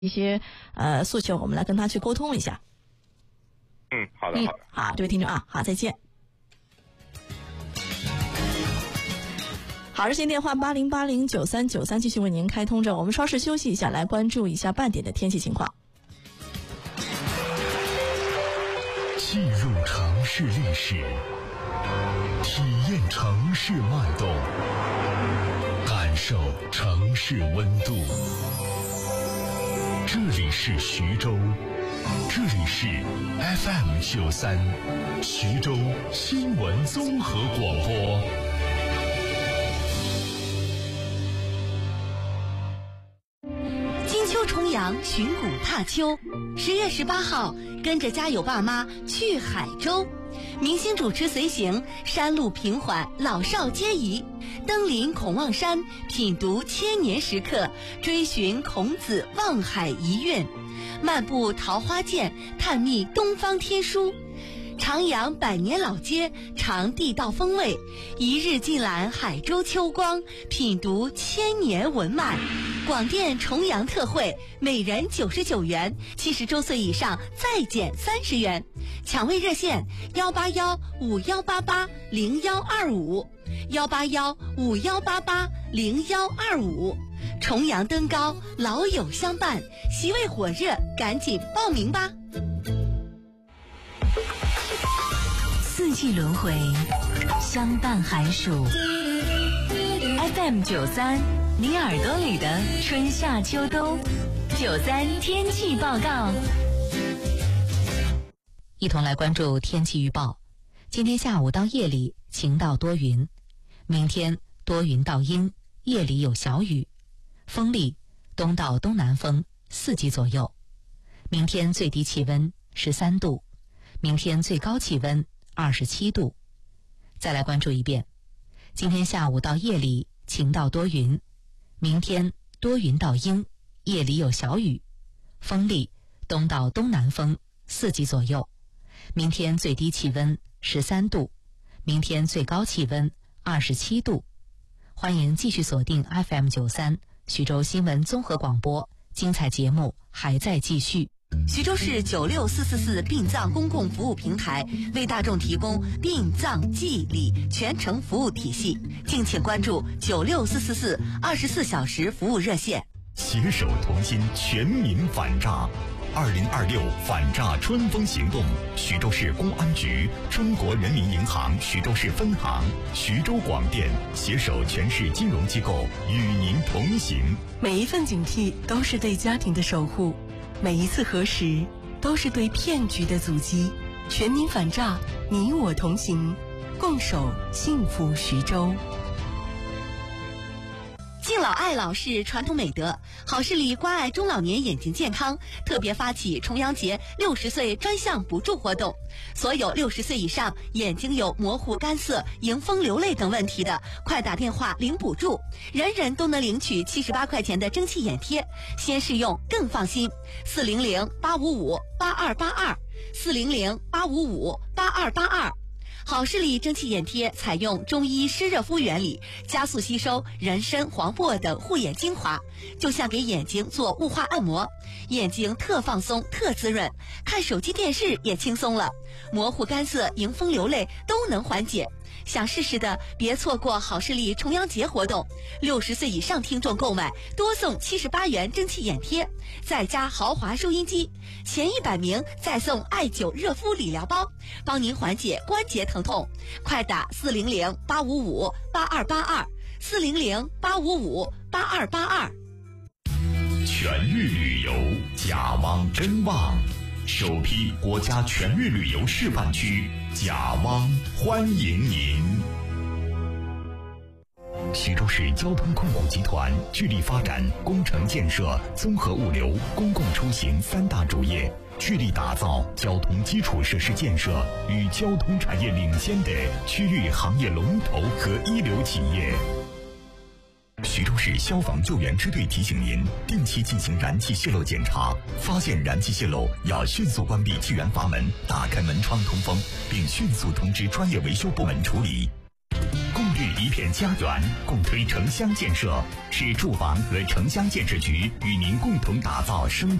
一些诉求，我们来跟他去沟通一下。 好的，好的。 好，这位听众啊，好，再见。好，热线电话80809393继续为您开通着，我们稍事休息一下，来关注一下半点的天气情况。 记录城市历史，体验城市脉动，感受城市温度。这里是徐州，这里是 FM93 徐州新闻综合广播。 金秋重阳，寻古踏秋。10月18号，跟着家有爸妈去海州，明星主持随行，山路平缓，老少皆宜。登临孔望山，品读千年石刻，追寻孔子望海遗韵，漫步桃花涧，探秘东方天书。徜徉百年老街，尝地道风味，一日尽览海州秋光，品读千年文脉。广电重阳特惠，每人99元，70周岁以上再减30元。抢位热线18151850125，18151880125。重阳登高，老友相伴，席位火热，赶紧报名吧。四季轮回，相伴寒暑。FM93，你耳朵里的春夏秋冬。93天气报告。一同来关注天气预报。今天下午到夜里晴到多云，明天多云到阴，夜里有小雨，风力东到东南风4级左右。明天最低气温13度，明天最高气温27度。再来关注一遍，今天下午到夜里晴到多云，明天多云到阴，夜里有小雨，风力东到东南风4级左右。明天最低气温13度，明天最高气温27度。欢迎继续锁定 FM93 徐州新闻综合广播，精彩节目还在继续。徐州市96444殡葬公共服务平台为大众提供殡葬祭礼全程服务体系，敬请关注96444 24小时服务热线。 携手同心，全民反诈。2026反诈春风行动，徐州市公安局、中国人民银行徐州市分行、徐州广电携手全市金融机构与您同行。 每一份警惕都是对家庭的守护，每一次核实都是对骗局的阻击。全民反诈，你我同行，共守幸福徐州。 敬老爱老是传统美德，好视力关爱中老年眼睛健康，特别发起重阳节60岁专项补助活动。所有60岁以上眼睛有模糊、干涩、迎风流泪等问题的，快打电话领补助，人人都能领取78块钱的蒸汽眼贴，先试用更放心。400-855-8282，400-855-8282。好视力蒸汽眼贴采用中医湿热敷原理，加速吸收人参、黄柏等护眼精华，就像给眼睛做雾化按摩，眼睛特放松、特滋润，看手机电视也轻松了，模糊、干涩、迎风流泪都能缓解。想试试的别错过好视力重阳节活动，60岁以上听众购买多送78元蒸汽眼贴，再加豪华收音机，前100名再送艾灸热敷理疗包，帮您缓解关节疼痛。快打400-855-8282，400-855-8282。 全域旅游，甲汪真旺，首批国家全域旅游示范区，甲汪欢迎您。徐州市交通控股集团致力发展工程建设、综合物流、公共出行3大主业，致力打造交通基础设施建设与交通产业领先的区域行业龙头和一流企业。徐州市消防救援支队提醒您，定期进行燃气泄漏检查，发现燃气泄漏要迅速关闭救援阀门，打开门窗通风，并迅速通知专业维修部门处理。共率一片家园，共推城乡建设，是住房和城乡建设局与您共同打造生